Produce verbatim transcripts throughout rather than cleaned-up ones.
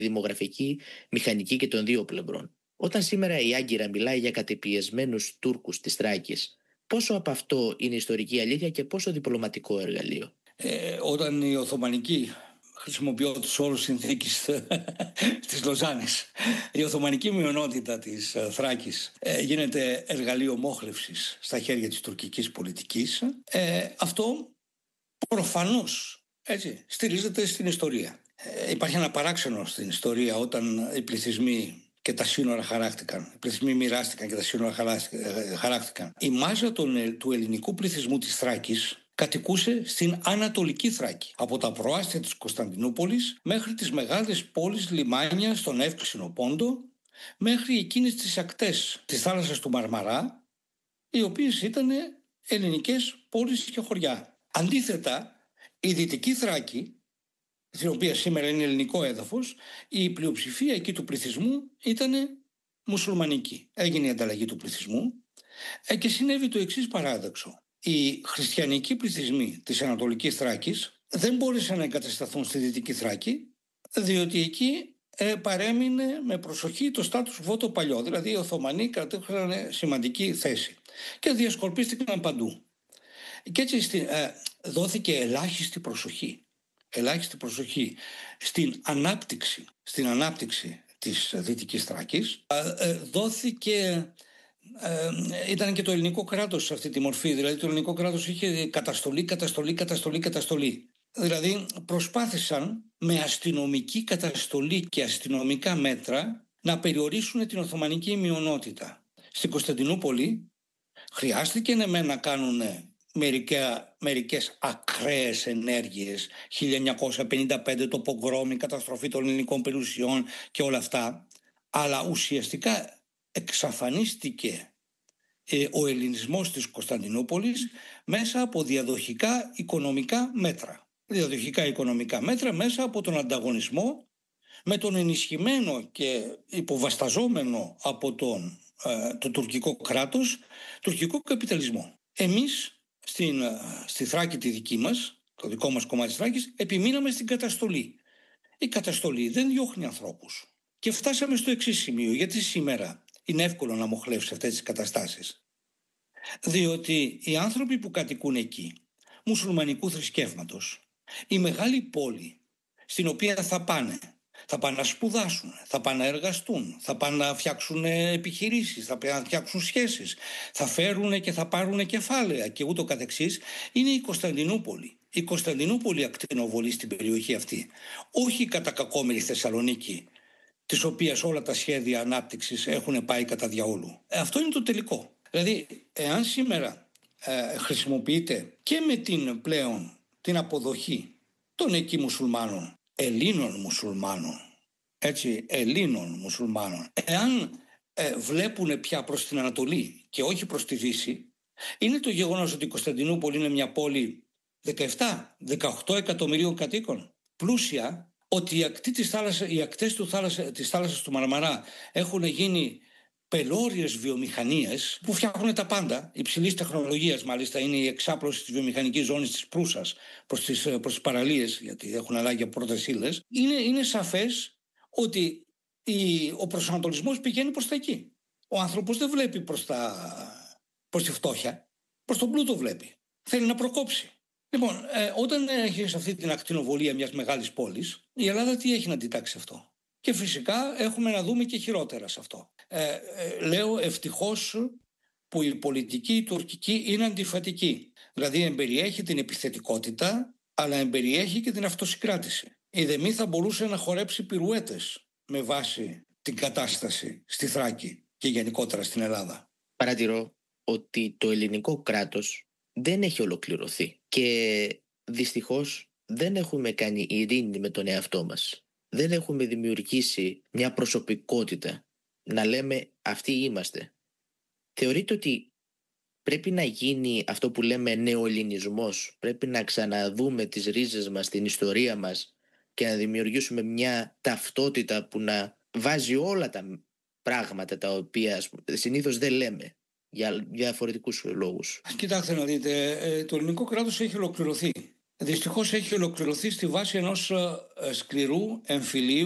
δημογραφική, μηχανική και των δύο πλευρών. Όταν σήμερα η Άγκυρα μιλάει για κατεπιεσμένους Τούρκους της Θράκης, πόσο από αυτό είναι ιστορική αλήθεια και πόσο διπλωματικό εργαλείο? Ε, όταν η Οθωμανική, χρησιμοποιώ τους όρους συνθήκης της Λοζάνης, η Οθωμανική μειονότητα της Θράκης ε, γίνεται εργαλείο μόχλευσης στα χέρια της τουρκικής πολιτικής, ε, αυτό προφανώς έτσι, στηρίζεται στην ιστορία. Ε, υπάρχει ένα παράξενο στην ιστορία όταν οι πληθυσμοί και τα σύνορα χαράχτηκαν. Οι πληθυσμοί μοιράστηκαν και τα σύνορα χαράχτηκαν. Η μάζα των, του ελληνικού πληθυσμού της Θράκης κατοικούσε στην Ανατολική Θράκη. Από τα προάστια της Κωνσταντινούπολης μέχρι τις μεγάλες πόλεις λιμάνια στον Εύξηνο Πόντο, μέχρι εκείνες τις ακτές της θάλασσας του Μαρμαρά, οι οποίες ήταν ελληνικές πόλεις και χωριά. Αντίθετα, η Δυτική Θράκη, στην οποία σήμερα είναι ελληνικό έδαφος, η πλειοψηφία εκεί του πληθυσμού ήταν μουσουλμανική. Έγινε η ανταλλαγή του πληθυσμού ε, και συνέβη το εξής παράδοξο. Οι χριστιανικοί πληθυσμοί της Ανατολικής Θράκης δεν μπόρεσαν να εγκατασταθούν στη Δυτική Θράκη, διότι εκεί ε, παρέμεινε με προσοχή το status quo το παλιό, δηλαδή οι Οθωμανοί κρατούσαν σημαντική θέση και διασκορπίστηκαν παντού. Και έτσι στη, ε, δόθηκε ελάχιστη προσοχή. ελάχιστη προσοχή στην ανάπτυξη, στην ανάπτυξη της Δυτικής Θράκης. Ε, δόθηκε, ε, ήταν και το ελληνικό κράτος σε αυτή τη μορφή, δηλαδή το ελληνικό κράτος είχε καταστολή, καταστολή, καταστολή, καταστολή. Δηλαδή προσπάθησαν με αστυνομική καταστολή και αστυνομικά μέτρα να περιορίσουν την Οθωμανική μειονότητα. Στην Κωνσταντινούπολη χρειάστηκε ναι, να κάνουν Μερικά, μερικές ακραίες ενέργειες, χίλια εννιακόσια πενήντα πέντε το πογκρόμι, καταστροφή των ελληνικών περιουσιών και όλα αυτά, αλλά ουσιαστικά εξαφανίστηκε ε, ο ελληνισμός της Κωνσταντινούπολης μέσα από διαδοχικά οικονομικά μέτρα. Διαδοχικά οικονομικά μέτρα μέσα από τον ανταγωνισμό με τον ενισχυμένο και υποβασταζόμενο από τον, ε, το τουρκικό κράτος, τουρκικό καπιταλισμό. Εμείς Στην, στη Θράκη τη δική μας, το δικό μας κομμάτι της Θράκης, επιμείναμε στην καταστολή. Η καταστολή δεν διώχνει ανθρώπους. Και φτάσαμε στο εξής σημείο, γιατί σήμερα είναι εύκολο να μοχλεύσει αυτές τις καταστάσεις. Διότι οι άνθρωποι που κατοικούν εκεί, μουσουλμανικού θρησκεύματος, η μεγάλη πόλη στην οποία θα πάνε, θα πάνε να σπουδάσουν, θα πάνε να εργαστούν, θα πάνε να φτιάξουν επιχειρήσεις, θα πάνε να φτιάξουν σχέσεις, θα φέρουν και θα πάρουν κεφάλαια και ούτω καθεξής, είναι η Κωνσταντινούπολη. Η Κωνσταντινούπολη ακτινοβολεί στην περιοχή αυτή. Όχι η κατακακόμενη Θεσσαλονίκη, της οποίας όλα τα σχέδια ανάπτυξης έχουν πάει κατά διαόλου. Αυτό είναι το τελικό. Δηλαδή, εάν σήμερα ε, χρησιμοποιείται και με την πλέον την αποδοχή των εκεί μουσουλμάνων, Ελλήνων μουσουλμάνων, έτσι, Ελλήνων μουσουλμάνων, εάν ε, βλέπουν πια προς την Ανατολή και όχι προς τη Δύση, είναι το γεγονός ότι η Κωνσταντινούπολη είναι μια πόλη δεκαεπτά με δεκαοκτώ εκατομμυρίων κατοίκων, πλούσια, ότι οι, ακτή της θάλασσα, οι ακτές του θάλασσα, της θάλασσας του Μαρμαρά έχουν γίνει πελώριες βιομηχανίες που φτιάχνουν τα πάντα, υψηλής τεχνολογίας μάλιστα, είναι η εξάπλωση της βιομηχανικής ζώνης της Προύσας προς τις, προς τις παραλίες, γιατί έχουν ανάγκη από πρώτες ύλες. Είναι, είναι σαφές ότι η, ο προσανατολισμός πηγαίνει προς τα εκεί. Ο άνθρωπος δεν βλέπει προς, τα, προς τη φτώχεια, προς τον πλούτο βλέπει. Θέλει να προκόψει. Λοιπόν, ε, όταν έχεις αυτή την ακτινοβολία μιας μεγάλης πόλης, η Ελλάδα τι έχει να αντιτάξει αυτό? Και φυσικά έχουμε να δούμε και χειρότερα σε αυτό. Ε, ε, λέω ευτυχώς που η πολιτική η τουρκική είναι αντιφατική. Δηλαδή εμπεριέχει την επιθετικότητα, αλλά εμπεριέχει και την αυτοσυγκράτηση. Η ΔΕΜΗ θα μπορούσε να χορέψει πυρουέτες με βάση την κατάσταση στη Θράκη και γενικότερα στην Ελλάδα. Παρατηρώ ότι το ελληνικό κράτος δεν έχει ολοκληρωθεί και δυστυχώς δεν έχουμε κάνει ειρήνη με τον εαυτό μας. Δεν έχουμε δημιουργήσει μια προσωπικότητα να λέμε αυτοί είμαστε. Θεωρείτε ότι πρέπει να γίνει αυτό που λέμε νεοελληνισμός, πρέπει να ξαναδούμε τις ρίζες μας, την ιστορία μας και να δημιουργήσουμε μια ταυτότητα που να βάζει όλα τα πράγματα τα οποία συνήθως δεν λέμε για διαφορετικούς λόγους? Κοιτάξτε να δείτε, το ελληνικό κράτος έχει ολοκληρωθεί. Δυστυχώς έχει ολοκληρωθεί στη βάση ενός σκληρού εμφυλίου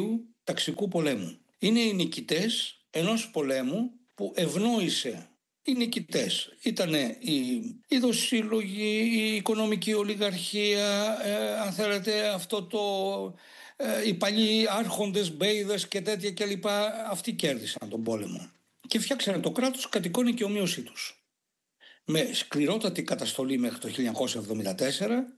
ταξικού πολέμου. Είναι οι νικητές ενός πολέμου που ευνόησε οι νικητές. Ήτανε οι, οι δοσύλλογοι, η οικονομική ολιγαρχία, ε, αν θέλετε αυτό το... Ε, οι παλιοί άρχοντες, μπέιδες και τέτοια κλπ. Αυτοί κέρδισαν τον πόλεμο. Και φτιάξανε το κράτος κατ' εικόνα και ομοίωσή τους. Με σκληρότατη καταστολή μέχρι το χίλια εννιακόσια εβδομήντα τέσσερα,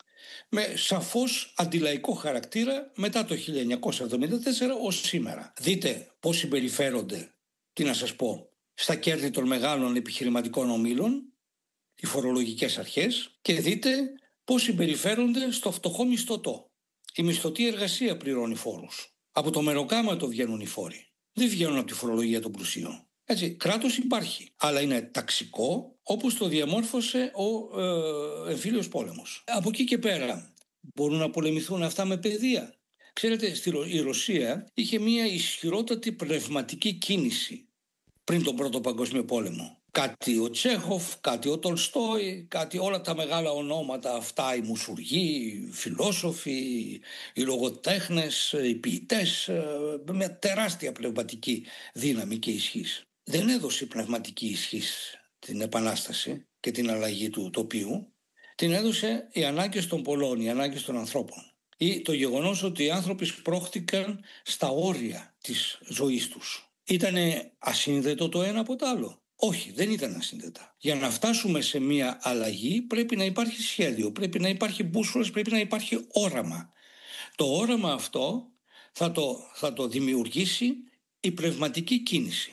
με σαφώς αντιλαϊκό χαρακτήρα μετά το χίλια εννιακόσια εβδομήντα τέσσερα ως σήμερα. Δείτε πώς συμπεριφέρονται, τι να σας πω, στα κέρδη των μεγάλων επιχειρηματικών ομίλων, οι φορολογικές αρχές, και δείτε πώς συμπεριφέρονται στο φτωχό μισθωτό. Η μισθωτή εργασία πληρώνει φόρους. Από το μεροκάματο βγαίνουν οι φόροι. Δεν βγαίνουν από τη φορολογία των πλουσίων. Έτσι, κράτος υπάρχει, αλλά είναι ταξικό, όπως το διαμόρφωσε ο ε, εμφύλιος πόλεμος. Από εκεί και πέρα μπορούν να πολεμηθούν αυτά με παιδεία. Ξέρετε, στη, η Ρωσία είχε μια ισχυρότατη πνευματική κίνηση πριν τον Πρώτο Παγκόσμιο Πόλεμο. Κάτι ο Τσέχοφ, κάτι ο Τολστόι, κάτι όλα τα μεγάλα ονόματα αυτά, οι μουσουργοί, οι φιλόσοφοι, οι λογοτέχνες, οι ποιητές, μια τεράστια πνευματική δύναμη και ισχύς. Δεν έδωσε πνευματική ισχύς την Επανάσταση και την αλλαγή του τοπίου, την έδωσε οι ανάγκες των πολλών, οι ανάγκες των ανθρώπων. Ή το γεγονός ότι οι άνθρωποι σπρώχτηκαν στα όρια της ζωής τους. Ήτανε ασύνδετο το ένα από το άλλο? Όχι, δεν ήταν ασύνδετα. Για να φτάσουμε σε μια αλλαγή πρέπει να υπάρχει σχέδιο, πρέπει να υπάρχει μπούσουλας, πρέπει να υπάρχει όραμα. Το όραμα αυτό θα το, θα το δημιουργήσει η πνευματική κίνηση.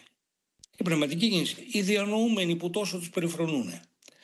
Η πνευματική κίνηση, οι διανοούμενοι που τόσο τους περιφρονούν.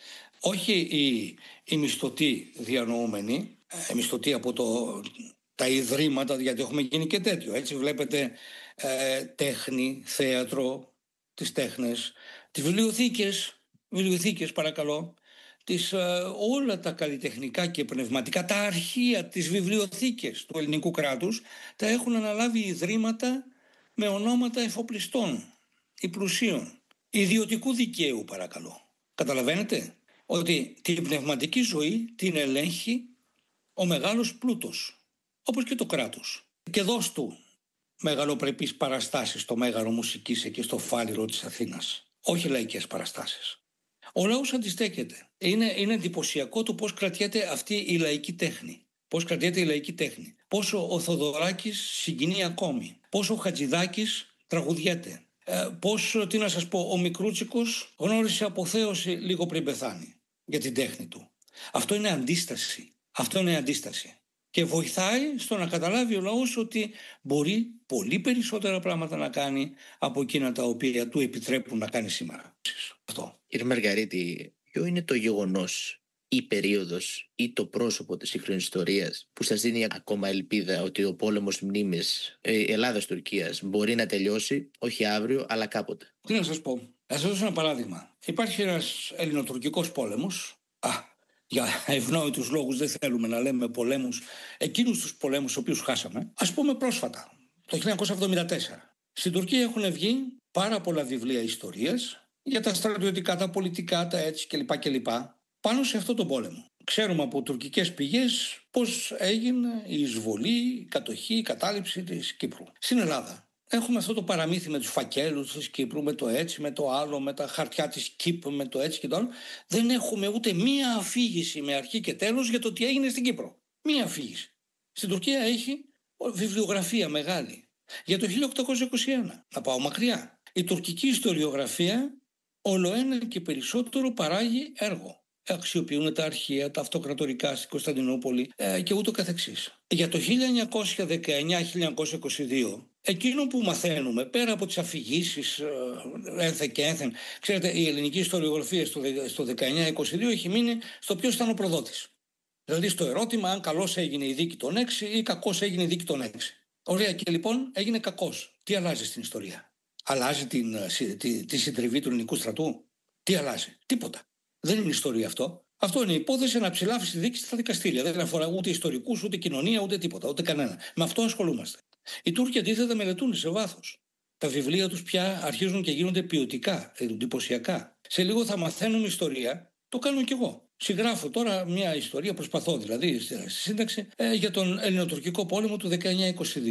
Όχι οι, οι μισθωτοί διανοούμενοι, οι μισθωτοί από το, τα ιδρύματα, γιατί έχουμε γίνει και τέτοιο. Έτσι βλέπετε ε, τέχνη, θέατρο, τις τέχνες, τις βιβλιοθήκες, βιβλιοθήκες παρακαλώ, τις, ε, όλα τα καλλιτεχνικά και πνευματικά, τα αρχεία, τις βιβλιοθήκες του ελληνικού κράτους, τα έχουν αναλάβει ιδρύματα με ονόματα εφοπλιστών ή πλουσίων, ιδιωτικού δικαίου παρακαλώ. Καταλαβαίνετε ότι την πνευματική ζωή την ελέγχει ο μεγάλος πλούτος, όπως και το κράτος. Και δώσ' του μεγαλοπρεπείς παραστάσεις στο Μέγαρο Μουσικής εκεί στο Φάληρο της Αθήνας. Όχι λαϊκές παραστάσεις. Ο λαός αντιστέκεται. Είναι, είναι εντυπωσιακό το πώς κρατιέται αυτή η λαϊκή τέχνη. Πώς κρατιέται η λαϊκή τέχνη. Πόσο ο Θοδωράκης συγκινεί ακόμη. Πόσο ο Χατζηδάκης τραγουδιέται. Ε, πώς, τι να σας πω, ο Μικρούτσικος γνώρισε αποθέωση λίγο πριν πεθάνει για την τέχνη του. Αυτό είναι αντίσταση. Αυτό είναι αντίσταση. Και βοηθάει στο να καταλάβει ο λαός ότι μπορεί πολύ περισσότερα πράγματα να κάνει από εκείνα τα οποία του επιτρέπουν να κάνει σήμερα. Αυτό. Κύριε Μαργαρίτη, ποιο είναι το γεγονός ή περίοδος ή το πρόσωπο της σύγχρονης ιστορίας που σας δίνει ακόμα ελπίδα ότι ο πόλεμος μνήμης ε, Ελλάδας-Τουρκίας μπορεί να τελειώσει, όχι αύριο, αλλά κάποτε? Τι να σας πω. Θα σας δώσω ένα παράδειγμα. Υπάρχει ένας ελληνοτουρκικός πόλεμος. Α, για ευνόητους λόγους δεν θέλουμε να λέμε πολέμους, εκείνους τους πολέμους τους οποίους χάσαμε. Ας πούμε πρόσφατα, το χίλια εννιακόσια εβδομήντα τέσσερα. Στην Τουρκία έχουν βγει πάρα πολλά βιβλία ιστορίας για τα στρατιωτικά, τα πολιτικά, τα έτσι κλπ. κλπ. Πάνω σε αυτό τον πόλεμο. Ξέρουμε από τουρκικές πηγές πώς έγινε η εισβολή, η κατοχή, η κατάληψη της Κύπρου. Στην Ελλάδα έχουμε αυτό το παραμύθι με τους φακέλους της Κύπρου, με το έτσι, με το άλλο, με τα χαρτιά της Κύπρου, με το έτσι και το άλλο. Δεν έχουμε ούτε μία αφήγηση με αρχή και τέλος για το τι έγινε στην Κύπρο. Μία αφήγηση. Στην Τουρκία έχει βιβλιογραφία μεγάλη. Για το χίλια οκτακόσια είκοσι ένα, να πάω μακριά. Η τουρκική ιστοριογραφία ολοένα και περισσότερο παράγει έργο. Αξιοποιούν τα αρχεία, τα αυτοκρατορικά στην Κωνσταντινούπολη ε, και ούτω καθεξής. Για το χίλια εννιακόσια δεκαεννιά χίλια εννιακόσια είκοσι δύο, εκείνο που μαθαίνουμε, πέρα από τις αφηγήσεις ε, ένθεν και ένθεν, ξέρετε, η ελληνική ιστοριογραφία στο, στο δεκαεννιά είκοσι δύο έχει μείνει στο ποιος ήταν ο προδότης. Δηλαδή στο ερώτημα αν καλώς έγινε η δίκη των έξι ή κακώς έγινε η δίκη των έξι. Ωραία, και λοιπόν έγινε κακώς. Τι αλλάζει στην ιστορία? Αλλάζει την, τη, τη συντριβή του ελληνικού στρατού? Τι αλλάζει? Τίποτα. Δεν είναι ιστορία αυτό. Αυτό είναι υπόθεση να ψηλάφει τη δίκη στα δικαστήρια. Δεν αφορά ούτε ιστορικούς, ούτε κοινωνία, ούτε τίποτα, ούτε κανένα. Με αυτό ασχολούμαστε. Οι Τούρκοι αντίθετα μελετούν σε βάθος. Τα βιβλία τους πια αρχίζουν και γίνονται ποιοτικά, εντυπωσιακά. Σε λίγο θα μαθαίνουμε ιστορία. Το κάνω κι εγώ. Συγγράφω τώρα μια ιστορία, προσπαθώ δηλαδή στη σύνταξη, ε, για τον Ελληνοτουρκικό πόλεμο του δεκαεννιά είκοσι δύο.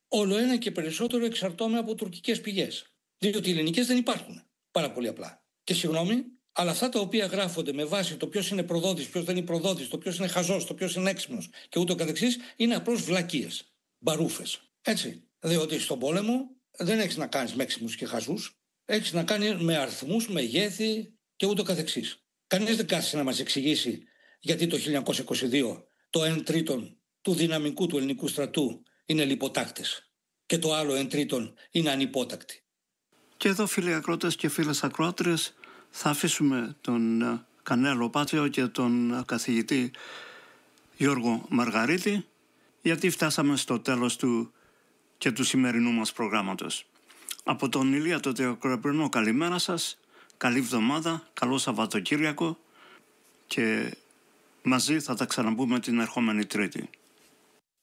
όλο ένα και περισσότερο εξαρτώμε από τουρκικές πηγές. Διότι οι ελληνικές δεν υπάρχουν. Πάρα πολύ απλά. Και συγγνώμη, αλλά αυτά τα οποία γράφονται με βάση το ποιος είναι προδότης, ποιος δεν είναι προδότης, το ποιος είναι χαζός, το ποιος είναι έξυπνος και ούτω καθεξής, είναι απλώς βλακίες. Μπαρούφες. Έτσι. Διότι στον πόλεμο δεν έχεις να κάνεις με έξυπνους και χαζούς. Έχεις να κάνεις με αριθμούς, μεγέθη και ούτω καθεξής. Κανείς δεν κάθισε να μας εξηγήσει γιατί το χίλια εννιακόσια είκοσι δύο το εν τρίτον του δυναμικού του ελληνικού στρατού είναι λιποτάκτες και το άλλο εν τρίτον είναι ανυπότακτοι. Και εδώ, φίλοι ακρότες και φίλες ακρότριες, θα αφήσουμε τον Κανέλο Πάτσιο και τον καθηγητή Γιώργο Μαργαρίτη, γιατί φτάσαμε στο τέλος του και του σημερινού μας προγράμματος. Από τον Ηλία το Τεοκραπρινό, καλημέρα σας, καλή εβδομάδα, καλό Σαββατοκύριακο και μαζί θα τα ξαναπούμε την ερχόμενη Τρίτη.